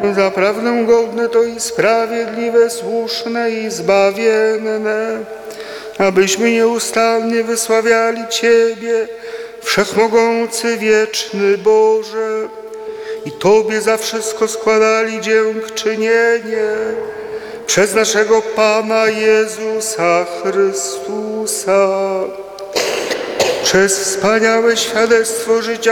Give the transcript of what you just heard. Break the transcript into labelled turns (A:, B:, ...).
A: Zaprawdę godne to i sprawiedliwe, słuszne i zbawienne, abyśmy nieustannie wysławiali Ciebie, Wszechmogący, wieczny Boże, i Tobie za wszystko składali dziękczynienie przez naszego Pana Jezusa Chrystusa, przez wspaniałe świadectwo życia